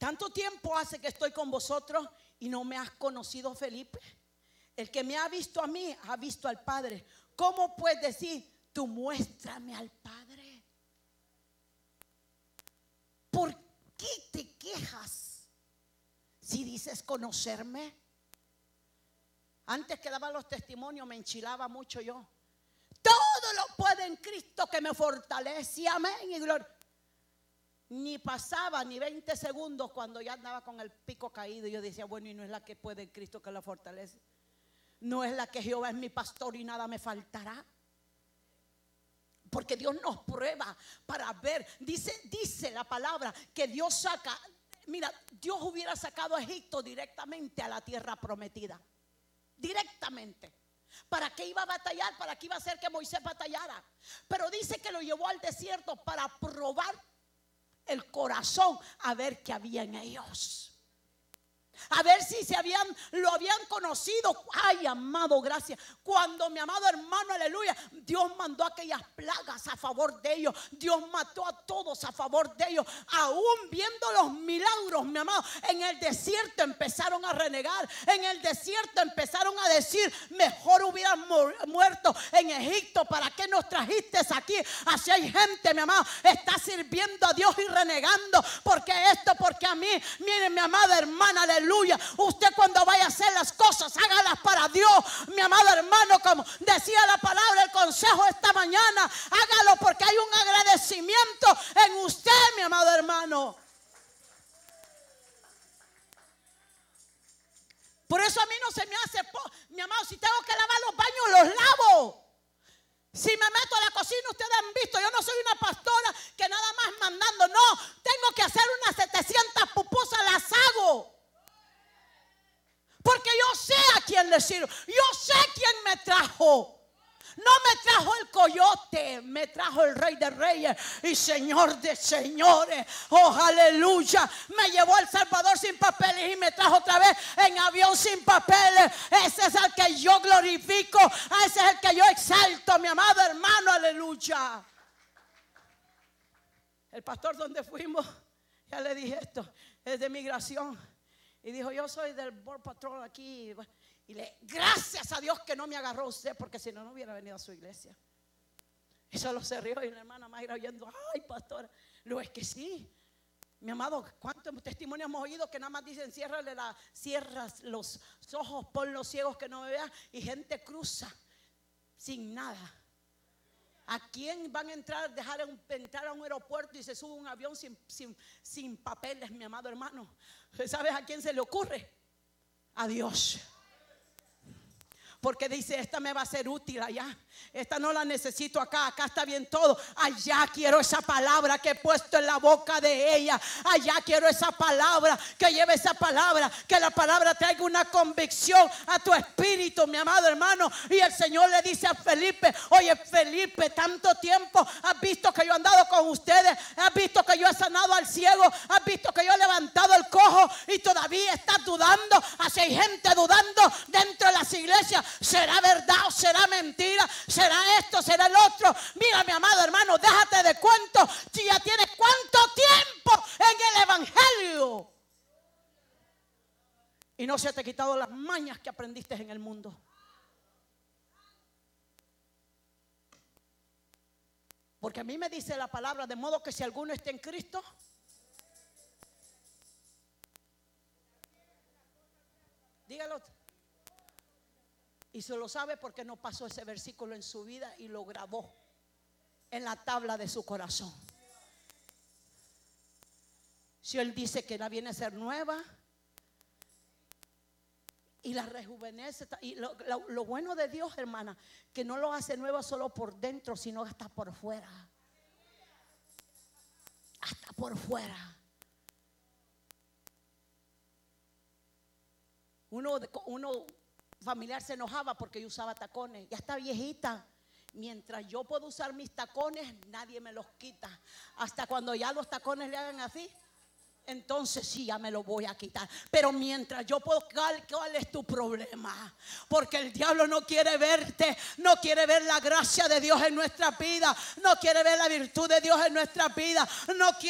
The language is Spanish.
tanto tiempo hace que estoy con vosotros y no me has conocido, Felipe. El que me ha visto a mí, ha visto al Padre. ¿Cómo puedes decir, tú muéstrame al Padre? ¿Por qué te quejas si dices conocerme? Antes que daba los testimonios me enchilaba mucho yo. Todo lo puedo en Cristo que me fortalece. Amén y gloria. Ni pasaba ni 20 segundos cuando ya andaba con el pico caído. Yo decía, bueno, y no es la que puede en Cristo que la fortalece. No es la que Jehová es mi pastor y nada me faltará. Porque Dios nos prueba para ver. Dice la palabra que Dios saca. Mira, Dios hubiera sacado a Egipto directamente a la tierra prometida. Directamente. ¿Para qué iba a batallar? ¿Para qué iba a hacer que Moisés batallara? Pero dice que lo llevó al desierto para probar el corazón, a ver qué había en ellos. A ver si lo habían conocido. Ay, amado, gracias. Cuando mi amado hermano, aleluya, Dios mandó aquellas plagas a favor de ellos. Dios mató a todos a favor de ellos. Aún viendo los milagros, mi amado, en el desierto empezaron a renegar. En el desierto empezaron a decir, mejor hubieran muerto en Egipto. ¿Para qué nos trajiste aquí? Así hay gente, mi amado, está sirviendo a Dios y renegando. Porque esto, porque a mí, miren, mi amada hermana, aleluya, usted cuando vaya a hacer las cosas, hágalas para Dios, mi amado hermano, como decía la palabra, el consejo esta mañana, hágalo porque hay un agradecimiento en usted, mi amado hermano. Por eso a mí no se me hace, mi amado, si tengo que lavar los baños, los lavo. Si me meto a la cocina, ustedes han visto, yo no soy una pastora que nada más mandando, no, tengo que hacer unas 700 pupusas, las hago. Porque yo sé a quién le sirvo. Yo sé quién me trajo. No me trajo el coyote, me trajo el Rey de Reyes y Señor de Señores. Oh, aleluya. Me llevó a El Salvador sin papeles y me trajo otra vez en avión sin papeles. Ese es el que yo glorifico. Ese es el que yo exalto, mi amado hermano, aleluya. El pastor donde fuimos, ya le dije esto, es de migración. Y dijo, yo soy del Border Patrol aquí. Y gracias a Dios que no me agarró usted, porque si no, no hubiera venido a su iglesia. Y solo se rió y la hermana Mayra oyendo, ay, pastora. Luego es que sí, mi amado, ¿cuántos testimonios hemos oído que nada más dicen, cierras los ojos, pon los ciegos que no me vean? Y gente cruza sin nada. ¿A quién van a entrar, entrar a un aeropuerto y se sube un avión sin papeles, mi amado hermano? ¿Sabes a quién se le ocurre? A Dios. Porque dice, esta me va a ser útil allá. Esta no la necesito acá. Acá está bien todo. Allá quiero esa palabra que he puesto en la boca de ella. Allá quiero esa palabra, que lleve esa palabra, que la palabra traiga una convicción a tu espíritu, mi amado hermano. Y el Señor le dice a Felipe, oye Felipe, tanto tiempo has visto que yo he andado con ustedes, has visto que yo he sanado al ciego, has visto que yo he levantado el cojo y todavía estás dudando. Así hay gente dudando dentro de las iglesias. ¿Será verdad o será mentira? ¿Será esto? ¿Será el otro? Mira, mi amado hermano, déjate de cuento. Si ya tienes cuánto tiempo en el evangelio y no se te ha quitado las mañas que aprendiste en el mundo. Porque a mí me dice la palabra, de modo que si alguno está en Cristo, dígalo. Y se lo sabe porque no pasó ese versículo en su vida y lo grabó en la tabla de su corazón. Si Él dice que la viene a ser nueva y la rejuvenece. Y lo bueno de Dios, hermana, que no lo hace nueva solo por dentro, sino hasta por fuera. Hasta por fuera. Uno familiar se enojaba porque yo usaba tacones. Ya está viejita. Mientras yo puedo usar mis tacones, nadie me los quita. Hasta cuando ya los tacones le hagan así, entonces sí, ya me lo voy a quitar. Pero mientras yo puedo, ¿cuál es tu problema? Porque el diablo no quiere verte, no quiere ver la gracia de Dios en nuestra vida, no quiere ver la virtud de Dios en nuestra vida, no quiere